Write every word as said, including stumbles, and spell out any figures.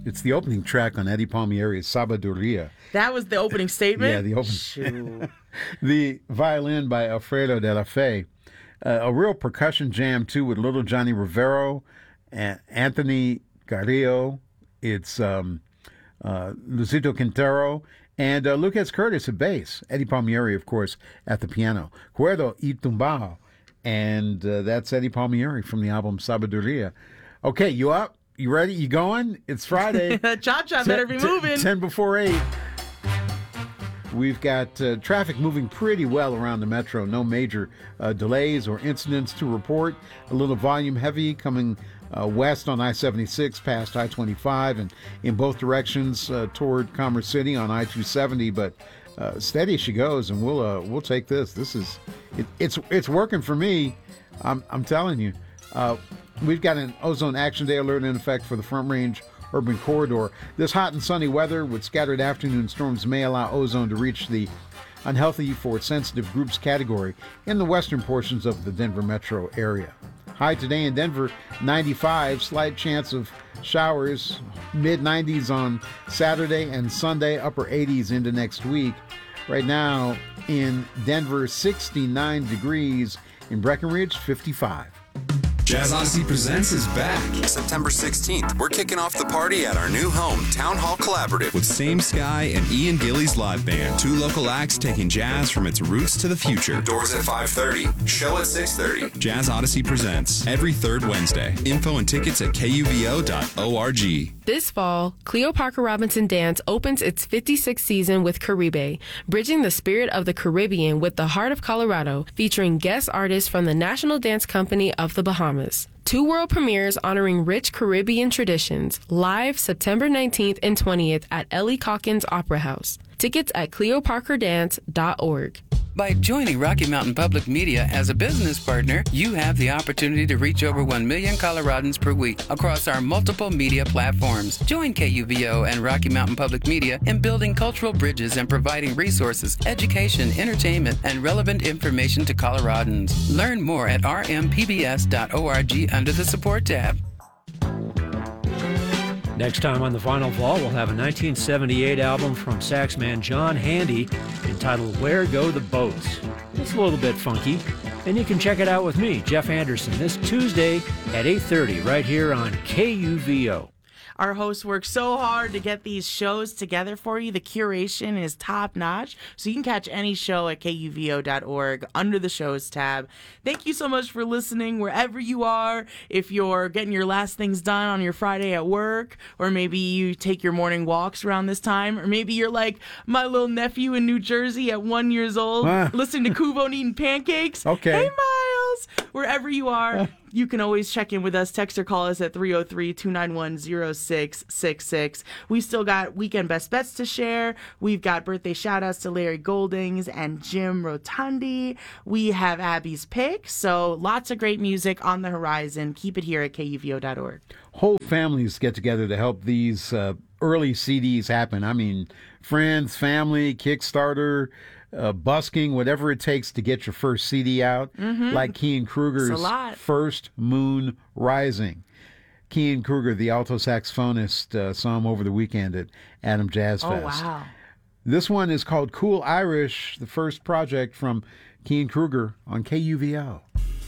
It's the opening track on Eddie Palmieri's Sabiduria. That was the opening statement? Yeah, the opening. Shoot. The violin by Alfredo de la Fe. Uh, a real percussion jam, too, with Little Johnny Rivero and Anthony Carrillo. It's um, uh, Lucito Quintero and uh, Lucas Curtis at bass. Eddie Palmieri, of course, at the piano. Cuerdo y Tumbao. And uh, that's Eddie Palmieri from the album Sabiduria. Okay, you up? You ready? You going? It's Friday. Cha-cha better be moving. Ten before eight. We've got uh, traffic moving pretty well around the metro. No major uh, delays or incidents to report. A little volume heavy coming uh, west on I seventy-six past I twenty-five and in both directions uh, toward Commerce City on I two seventy. But uh, steady as she goes, and we'll uh, we'll take this. This is it, it's it's working for me. I'm I'm telling you. Uh, we've got an ozone action day alert in effect for the Front Range Urban Corridor. This hot and sunny weather with scattered afternoon storms may allow ozone to reach the unhealthy for sensitive groups category in the western portions of the Denver metro area. High today in Denver, ninety-five, slight chance of showers, mid nineties on Saturday and Sunday, upper eighties into next week. Right now in Denver, sixty-nine degrees, in Breckenridge, fifty-five. Jazz Odyssey Presents is back. September sixteenth, we're kicking off the party at our new home, Town Hall Collaborative. With Same Sky and Ian Gillies Live Band. Two local acts taking jazz from its roots to the future. Doors at five thirty, show at six thirty. Jazz Odyssey Presents, every third Wednesday. Info and tickets at K U V O dot org. This fall, Cleo Parker Robinson Dance opens its fifty-sixth season with Caribe, bridging the spirit of the Caribbean with the heart of Colorado, featuring guest artists from the National Dance Company of the Bahamas. Two world premieres honoring rich Caribbean traditions, live September nineteenth and twentieth at Ellie Calkins Opera House. Tickets at cleo parker dance dot org. By joining Rocky Mountain Public Media as a business partner, you have the opportunity to reach over one million Coloradans per week across our multiple media platforms. Join K U V O and Rocky Mountain Public Media in building cultural bridges and providing resources, education, entertainment, and relevant information to Coloradans. Learn more at r m p b s dot org under the Support tab. Next time on The Final Vault, we'll have a nineteen seventy-eight album from saxman John Handy entitled Where Go the Boats. It's a little bit funky, and you can check it out with me, Jeff Anderson, this Tuesday at eight thirty right here on K U V O. Our hosts work so hard to get these shows together for you. The curation is top notch. So you can catch any show at K U V O dot org under the shows tab. Thank you so much for listening wherever you are. If you're getting your last things done on your Friday at work, or maybe you take your morning walks around this time, or maybe you're like my little nephew in New Jersey at one years old, Ah. listening to Kubo and eating pancakes. Okay. Hey, Miles. Wherever you are, you can always check in with us. Text or call us at three oh three, two nine one, oh six six six. We've still got weekend best bets to share. We've got birthday shout outs to Larry Goldings and Jim Rotundi. We have Abby's pick. So lots of great music on the horizon. Keep it here at K U V O dot org. Whole families get together to help these uh, early C Ds happen. I mean, friends, family, Kickstarter, uh, busking, whatever it takes to get your first C D out, Mm-hmm. like Kean Kruger's It's a lot. First Moon Rising. Kean Kruger, the alto saxophonist, uh, saw him over the weekend at Adam Jazz Oh, Fest. wow. This one is called Cool Irish, the first project from Kean Kruger on K U V O.